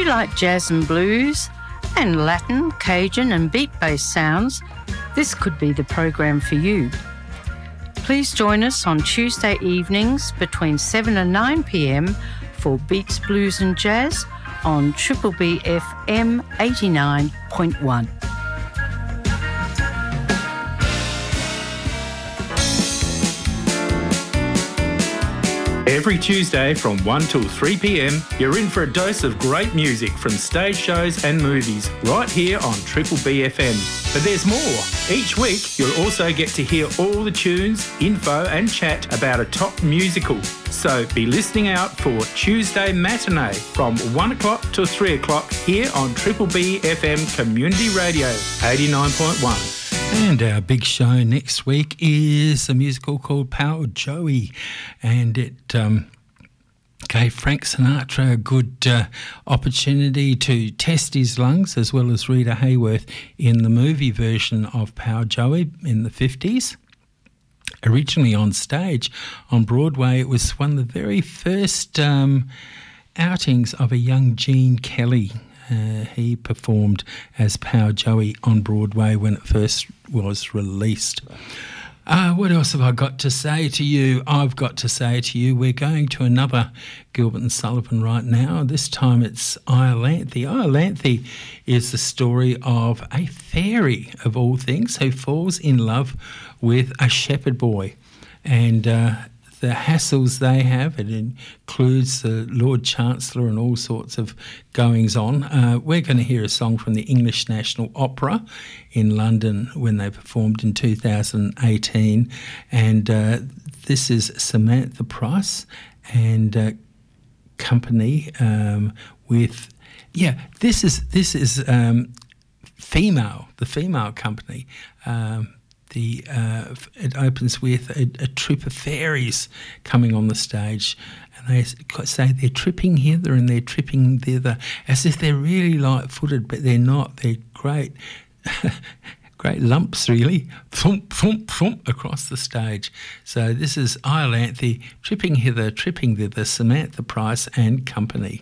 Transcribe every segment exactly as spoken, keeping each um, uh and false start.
you like jazz and blues and Latin, Cajun and beat-based sounds, this could be the program for you. Please join us on Tuesday evenings between seven and nine p m for Beats, Blues and Jazz on Triple B F M eighty-nine point one. Every Tuesday from one till three p m, you're in for a dose of great music from stage shows and movies right here on Triple B F M. But there's more. Each week, you'll also get to hear all the tunes, info and chat about a top musical. So be listening out for Tuesday Matinee from one o'clock till three o'clock here on Triple B F M Community Radio eighty-nine point one. And our big show next week is a musical called Pal Joey, and it um, gave Frank Sinatra a good uh, opportunity to test his lungs, as well as Rita Hayworth in the movie version of Pal Joey in the fifties. Originally on stage on Broadway, it was one of the very first um, outings of a young Gene Kelly. Uh, he performed as Pal Joey on Broadway when it first was released. Uh, what else have I got to say to you? I've got to say to you, we're going to another Gilbert and Sullivan right now. This time it's Iolanthe. Iolanthe is the story of a fairy, of all things, who falls in love with a shepherd boy. And uh, the hassles they have, it includes the Lord Chancellor and all sorts of goings-on. Uh, we're going to hear a song from the English National Opera in London when they performed in two thousand eighteen. And uh, this is Samantha Price and uh, company um, with... Yeah, this is, this is um, female, the female company. Um, The, uh, it opens with a, a troop of fairies coming on the stage, and they say they're tripping hither and they're tripping thither, as if they're really light-footed, but they're not. They're great, great lumps, really, thump, thump, thump across the stage. So this is Iolanthe, tripping hither, tripping thither, Samantha Price and company.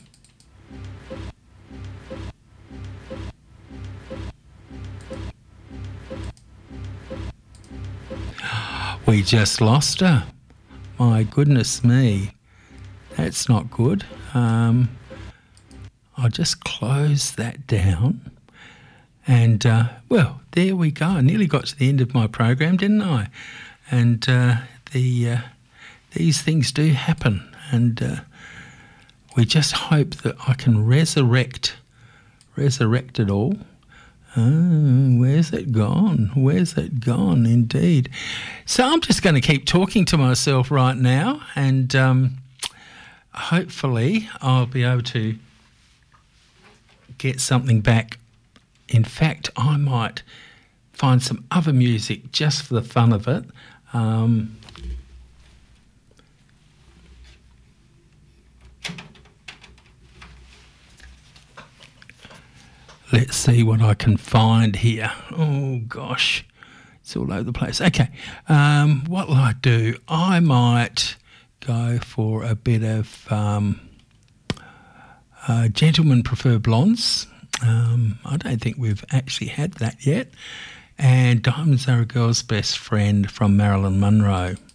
We just lost her. My goodness me. That's not good. Um, I'll just close that down. And, uh, well, there we go. I nearly got to the end of my program, didn't I? And uh, the uh, these things do happen. And uh, we just hope that I can resurrect, resurrect it all. Oh, where's it gone? Where's it gone, indeed? So I'm just going to keep talking to myself right now, and um, hopefully I'll be able to get something back. In fact, I might find some other music just for the fun of it. Um, Let's see what I can find here. Oh, gosh. It's all over the place. Okay. Um, what will I do? I might go for a bit of um, uh, Gentlemen Prefer Blondes. Um, I don't think we've actually had that yet. And Diamonds Are a Girl's Best Friend from Marilyn Monroe.